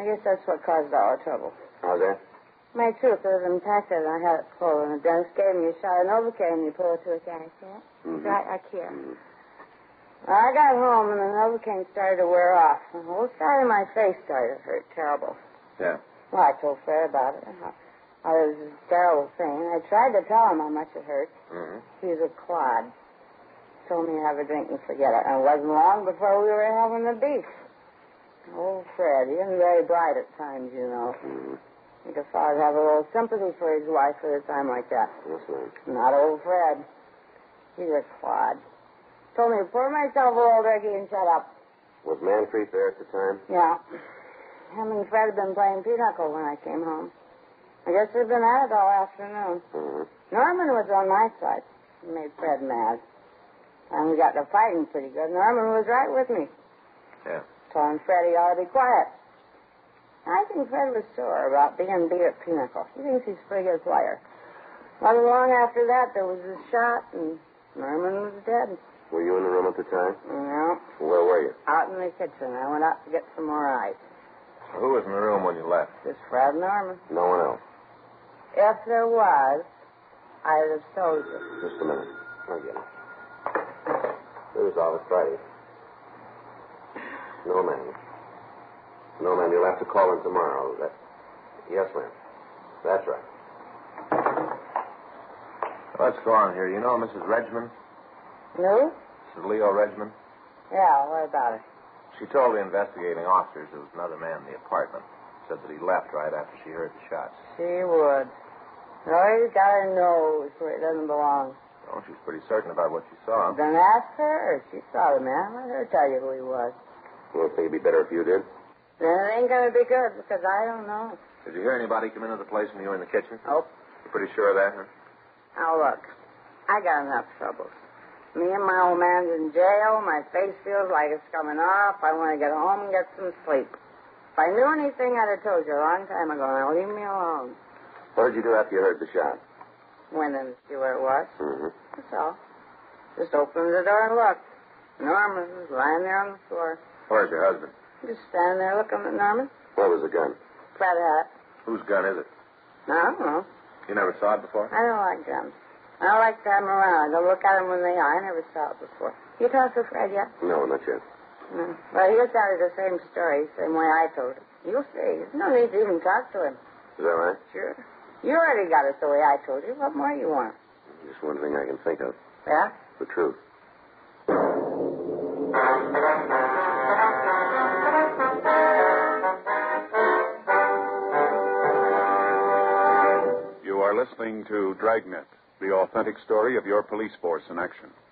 I guess that's what caused all the trouble. How's that? My tooth was infected, and I had it pulled, and the dentist gave me a shot of Novocaine. You pull it to a guy, see it? Mm-hmm. Right, like here. Mm-hmm. Well, I got home, and the Novocaine started to wear off. The whole side of my face started to hurt terrible. Yeah. Well, I told Fred about it. It was a terrible thing. I tried to tell him how much it hurt. Mm-hmm. He's a clod. Told me to have a drink and forget it. And it wasn't long before we were having the beef. Oh, Fred, he isn't very bright at times, you know. Mm-hmm. I think a father'd have a little sympathy for his wife at a time like that. That's right. Not old Fred. He's a clod. Told me to pour myself a little Ricky and shut up. Was Manfred there at the time? Yeah. Him and Fred had been playing pinochle when I came home. I guess they've been at it all afternoon. Mm-hmm. Norman was on my side. He made Fred mad. And we got to fighting pretty good. Norman was right with me. Yeah. Told Fred he ought to be quiet. I think Fred was sore about being beat at pinochle. He thinks he's a pretty good player. Not long after that, there was a shot, and Norman was dead. Were you in the room at the time? No. Where were you? Out in the kitchen. I went out to get some more ice. So who was in the room when you left? Just Fred and Norman. No one else. If there was, I'd have told you. Just a minute. I'll get it. Here's all it's Friday. No, ma'am. No, ma'am. You'll have to call in tomorrow. Yes, ma'am. That's right. What's going on here? You know Mrs. Regman? No? Mrs. Leo Regman? Yeah, what about her? She told the investigating officers there was another man in the apartment. Said that he left right after she heard the shots. She would. No, he's got her nose where it doesn't belong. Oh, she's pretty certain about what she saw. Then ask her. She saw the man. Let her tell you who he was. You don't think it'd be better if you did? Then it ain't going to be good because I don't know. Did you hear anybody come into the place when you were in the kitchen? Nope. You pretty sure of that, huh? Now, look. I got enough troubles. Me and my old man's in jail. My face feels like it's coming off. I want to get home and get some sleep. If I knew anything, I'd have told you a long time ago. Now, leave me alone. What did you do after you heard the shot? Went in to see where it was. Mm-hmm. That's all. Just opened the door and looked. Norman was lying there on the floor. Where's your husband? Just standing there looking at Norman. Where was the gun? Flat hat. Whose gun is it? I don't know. You never saw it before? I don't like guns. I don't like to have them around. I don't look at them when they are. I never saw it before. You talked to Fred yet? No, not yet. No. Well, he'll tell you the same story, same way I told it. You'll see. There's no need to even talk to him. Is that right? Sure. You already got it the way I told you. What more do you want? Just one thing I can think of. Yeah? The truth. You are listening to Dragnet, the authentic story of your police force in action.